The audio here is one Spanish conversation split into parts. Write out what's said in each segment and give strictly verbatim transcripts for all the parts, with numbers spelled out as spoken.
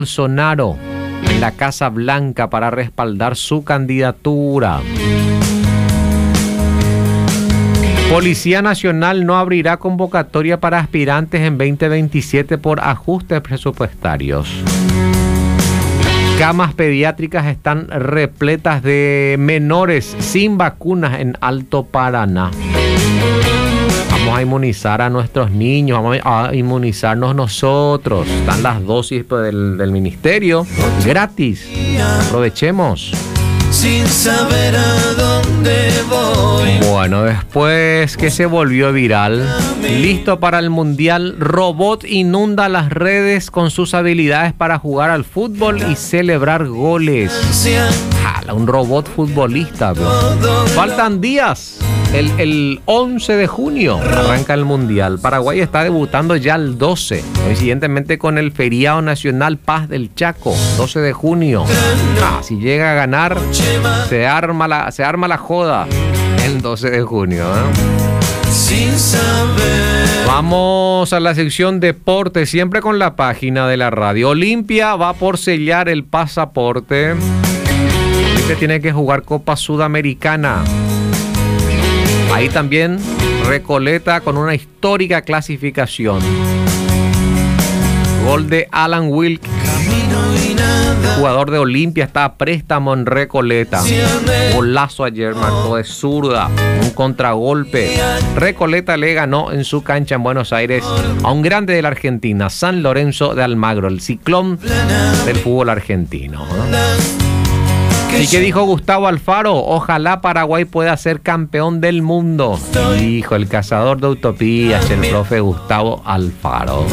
Bolsonaro en la Casa Blanca para respaldar su candidatura. Policía Nacional no abrirá convocatoria para aspirantes en veinte veintisiete por ajustes presupuestarios. Camas pediátricas están repletas de menores sin vacunas en Alto Paraná. Vamos a inmunizar a nuestros niños, vamos a inmunizarnos nosotros. Están las dosis del, del ministerio gratis. Aprovechemos. Sin saber a dónde voy. Bueno, después que se volvió viral, listo para el mundial, robot inunda las redes con sus habilidades para jugar al fútbol y celebrar goles. Jala, un robot futbolista, bro. Faltan días. El, el once de junio arranca el mundial. Paraguay está debutando ya el doce, coincidentemente con el feriado nacional Paz del Chaco, doce de junio. Ah, si llega a ganar, se arma la, se arma la joda el doce de junio, ¿eh? Sin saber. Vamos a la sección deporte, siempre con la página de la radio. Olimpia va por sellar el pasaporte. Olimpia tiene que jugar Copa Sudamericana. Ahí también Recoleta con una histórica clasificación. Gol de Alan Wilk. El jugador de Olimpia está a préstamo en Recoleta. Golazo ayer, marcó de zurda. Un contragolpe. Recoleta le ganó en su cancha en Buenos Aires a un grande de la Argentina, San Lorenzo de Almagro, el ciclón del fútbol argentino, ¿no? ¿Y qué dijo Gustavo Alfaro? Ojalá Paraguay pueda ser campeón del mundo. Dijo el cazador de utopías, el profe Gustavo Alfaro.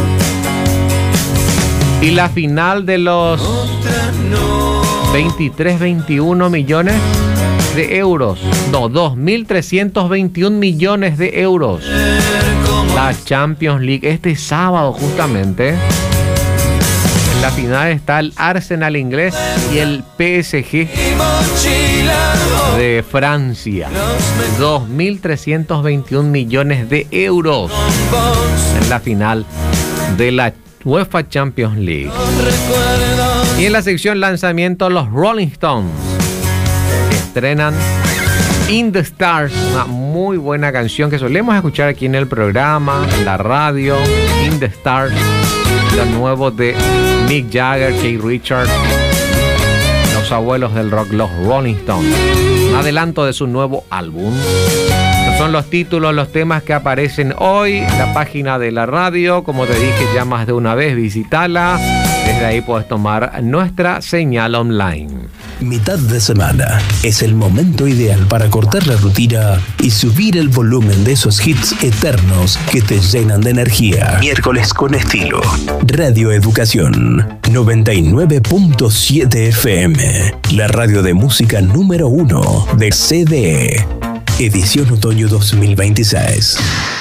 Y la final de los veintitrés veintiuno millones de euros. No, dos mil trescientos veintiún millones de euros. La Champions League este sábado justamente. En la final está el Arsenal inglés y el P S G de Francia. dos mil trescientos veintiún millones de euros en la final de la UEFA Champions League. Y en la sección lanzamiento, los Rolling Stones estrenan In the Stars, una muy buena canción que solemos escuchar aquí en el programa, en la radio. In the Stars, lo nuevo de Mick Jagger, Keith Richards, los abuelos del rock, los Rolling Stones. Un adelanto de su nuevo álbum. Estos son los títulos, los temas que aparecen hoy en la página de la radio. Como te dije ya más de una vez, visítala. Desde ahí puedes tomar nuestra señal online. Mitad de semana es el momento ideal para cortar la rutina y subir el volumen de esos hits eternos que te llenan de energía. Miércoles con estilo. Radio Educación noventa y nueve punto siete F M. La radio de música número uno de C D E. Edición otoño dos mil veintiséis.